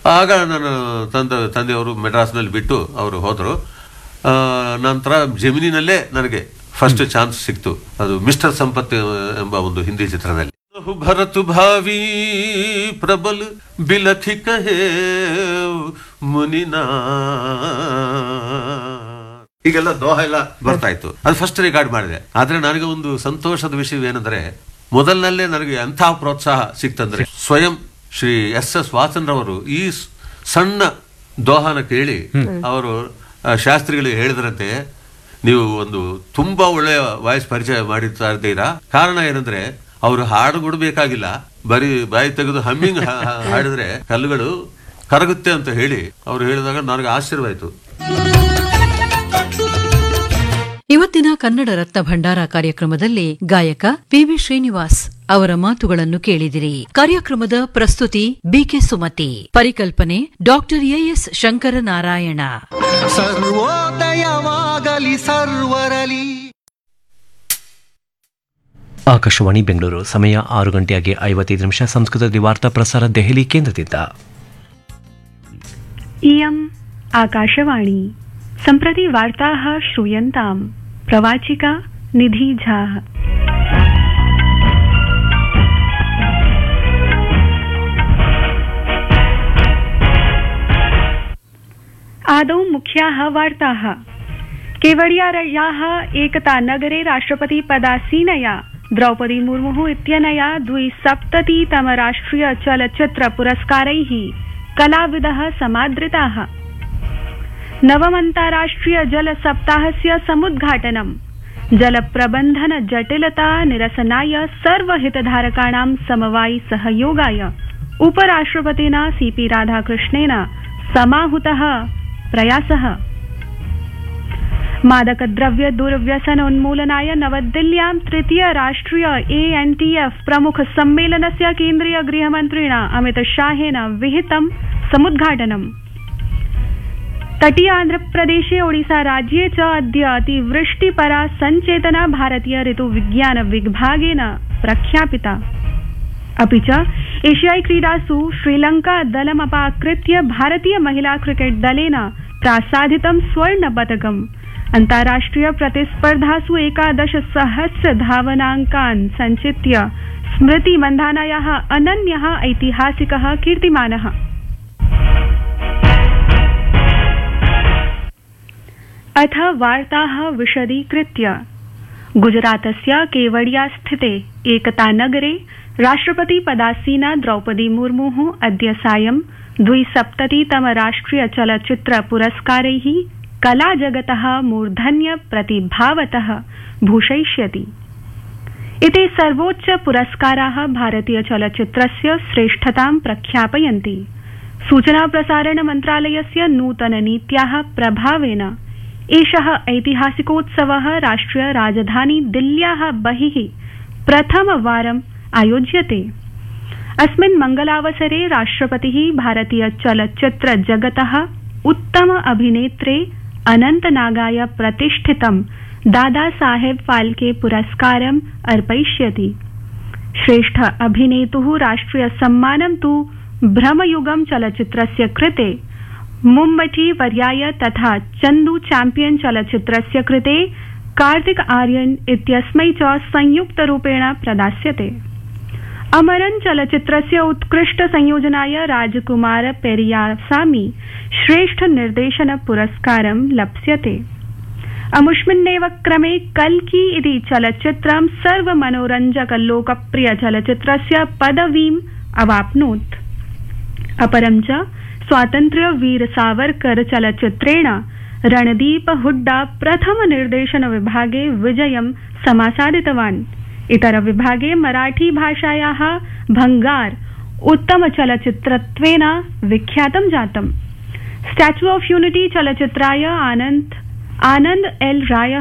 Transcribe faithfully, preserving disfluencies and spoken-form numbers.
ಆಗ ನನ್ನ ತಂದೆ ತಂದೆಯವರು ಮೆಡ್ರಾಸ್ನಲ್ಲಿ ಬಿಟ್ಟು ಅವರು ಹೋದರು. ನಂತರ ಜೆಮಿನಿನಲ್ಲೇ ನನಗೆ ಫಸ್ಟ್ ಚಾನ್ಸ್ ಸಿಕ್ತು. ಅದು ಮಿಸ್ಟರ್ ಸಂಪತ್ ಎಂಬ ಒಂದು ಹಿಂದಿ ಚಿತ್ರದಲ್ಲಿ. ಭರತ್ ಭಾವಿ ಪ್ರಬಲ್ ಬಿಲಖಿ ಕಹೇ ಮುನಿನಾ, ಈಗೆಲ್ಲ ದೋಹ ಎಲ್ಲ ಬರ್ತಾ ಇತ್ತು. ಅದು ಫಸ್ಟ್ ರೆಕಾರ್ಡ್ ಮಾಡಿದೆ. ಆದ್ರೆ ನನಗೆ ಒಂದು ಸಂತೋಷದ ವಿಷಯವೇನೆಂದ್ರೆ, ಮೊದಲಿನಲ್ಲೇ ನನಗೆ ಎಂಥ ಪ್ರೋತ್ಸಾಹ ಸಿಕ್ತಂದ್ರೆ, ಸ್ವಯಂ ಶ್ರೀ ಎಸ್ ಎಸ್ ವಾಸನ್ರವರು ಈ ಸಣ್ಣ ದೋಹಾನ ಕೇಳಿ ಅವರು ಶಾಸ್ತ್ರಿಗಳಿಗೆ ಹೇಳಿದ್ರಂತೆ, ನೀವು ಒಂದು ತುಂಬಾ ಒಳ್ಳೆಯ ವಾಯ್ಸ್ ಪರಿಚಯ ಮಾಡಿರ್ತಾ ಇದ್ದೀರಾ. ಕಾರಣ ಏನಂದ್ರೆ, ಅವರು ಹಾಡು ಕೊಡಬೇಕಾಗಿಲ್ಲ, ಬರೀ ಬಾಯಿ ತೆಗೆದು ಹಮ್ಮಿಂಗ್ ಹಾಡಿದ್ರೆ ಕಲ್ಲುಗಳು ಕರಗುತ್ತೆ ಅಂತ ಹೇಳಿ ಅವರು ಹೇಳಿದಾಗ ನನಗೆ ಆಶ್ಚರ್ಯವಾಯಿತು. ಇವತ್ತಿನ ಕನ್ನಡ ರತ್ನ ಭಂಡಾರ ಕಾರ್ಯಕ್ರಮದಲ್ಲಿ ಗಾಯಕ ಪಿ ವಿ ಶ್ರೀನಿವಾಸ್ ಅವರ ಮಾತುಗಳನ್ನು ಕೇಳಿದಿರಿ. ಕಾರ್ಯಕ್ರಮದ ಪ್ರಸ್ತುತಿ ಬಿಕೆ ಸುಮತಿ, ಪರಿಕಲ್ಪನೆ ಡಾಕ್ಟರ್ ಎಎಸ್ ಶಂಕರನಾರಾಯಣ. ಸರ್ವೋದಯವಾಗಲಿ ಸರ್ವರಲಿ. ಆಕಾಶವಾಣಿ ಬೆಂಗಳೂರು. ಸಮಯ ಆರು ಗಂಟೆಯಾಗಿ ಐವತ್ತೈದು ನಿಮಿಷ. ಸಂಸ್ಕೃತದಲ್ಲಿ ವಾರ್ತಾ ಪ್ರಸಾರ ದೆಹಲಿ ಕೇಂದ್ರದಿಂದ. इयम् आकाशवाणी. सम्प्रति वार्ताः श्रूयन्ताम्. प्रवाचिका निधि झा. आदौ मुख्याः वार्ताः. केवडियायाः एकता नगरे राष्ट्रपति पदासीनया द्रौपदी मुर्मुः इत्यनया द्विसप्ततितम राष्ट्रिय चलच्चित्र पुरस्कारैः कलाविदः समादृताः. नवमन्ताराष्ट्रिय जल सप्ताहस्य समुद्घाटनं. जलप्रबन्धन जटिलता निरसनाय सर्वहितधारकाणां समवायि सहयोगाय उपराष्ट्रपतिना सीपी राधाकृष्णेन समाहूतः प्रयासः. मादकद्रव्य दुर्व्यसनोन्मूलनाय नवदिल्ल्यां तृतीय राष्ट्रिय ए एन टी एफ प्रमुख सम्मेलनस्य केन्द्रीय गृहमन्त्रिणा अमित शाहेन विहितं समुद्घाटनम्. तटीय आन्ध्रप्रदेशे ओडिसा राज्ये च अद्य अतिवृष्टिपरा सञ्चेतना भारतीय ऋतुविज्ञान विभागेन प्रख्यापिता. अपि च एशियाई क्रीडासु श्रीलंका दलमपाकृत्य भारतीय महिला क्रिकेट दलेन प्रासादितं स्वर्णपदकम्. अन्ताराष्ट्रिय प्रतिस्पर्धासु एकादश सहस्र धावनाङ्कान् सञ्चित्य स्मृति मन्धानायाः अनन्यः ऐतिहासिकः कीर्तिमानः. अथ वार्ताः विशदीकृत्य. गुजरातस्य केवडिया स्थिते एकतानगरे राष्ट्रपति पदासीना द्रौपदी मुर्मुः अद्य सायं द्विसप्ततितम राष्ट्रिय चलच्चित्र पुरस्कारैः कलाजगतः मूर्धन्य प्रतिभावतः भूषयिष्यति. एते सर्वोच्च पुरस्काराः भारतीय चलच्चित्रस्य श्रेष्ठतां प्रख्यापयन्ति. सूचना प्रसारण मन्त्रालयस्य नूतन नीत्याः प्रभावेन एषः ऐतिहासिकोत्सवः राष्ट्रिय राजधानी दिल्ल्याः बहिः प्रथमवारम् आयोज्यते. अस्मिन् मंगलावसरे राष्ट्रपतिः भारतीय चलच्चित्र जगतः उत्तम अभिनेत्रे अनन्तनागाय प्रतिष्ठितं दादा साहेब फाल्के पुरस्कारम् अर्पयिष्यति. श्रेष्ठ अभिनेतुः राष्ट्रिय सम्मानं तु भ्रमयुगं चलच्चित्रस्य कृते मुम्बटी वर्याय तथा चन्दू चैम्पियन चलच्चित्रस्य कृते कार्तिक आर्यन इत्यस्मै च संयुक्तरूपेण प्रदास्यते. अमरन चलच्चित्रस्य उत्कृष्ट संयोजनाय राजकुमार पेरियासामी श्रेष्ठ निर्देशन पुरस्कारं लप्स्यते. अमुष्मिन्नेव क्रमे कल्की इति चलच्चित्रं सर्वमनोरञ्जक लोकप्रिय चलच्चित्रस्य पदवीम् अवाप्नोत्. अपरं च स्वातन्त्र्य वीर सावरकर चलच्चित्रेण रणदीप हुड्डा प्रथम निर्देशन विभागे विजयं समासादितवान्. इतर विभागे मराठी भाषायाः भंगार उत्तम चलच्चित्रत्वेन विख्यातं जातम्. Statue of unity चलच्चित्राय Anand Anand L Rai